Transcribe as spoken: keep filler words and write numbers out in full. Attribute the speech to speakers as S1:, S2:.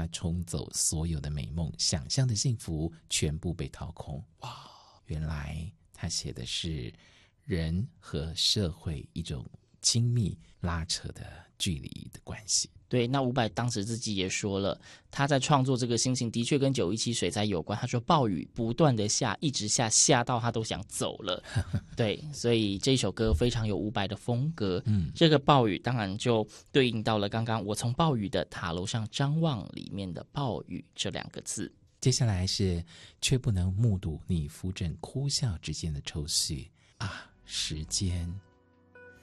S1: 冲走所有的美梦，想象的幸福全部被掏空。哇，原来他写的是人和社会一种亲密拉扯的距离的关系。
S2: 对，那伍佰当时自己也说了，他在创作这个心情的确跟九一七水灾有关。他说暴雨不断的下，一直下，下到他都想走了。对，所以这首歌非常有伍佰的风格。嗯，这个暴雨当然就对应到了刚刚我从暴雨的塔楼上张望里面的暴雨这两个字。
S1: 接下来是却不能目睹你扶枕哭笑之间的抽绪啊，时间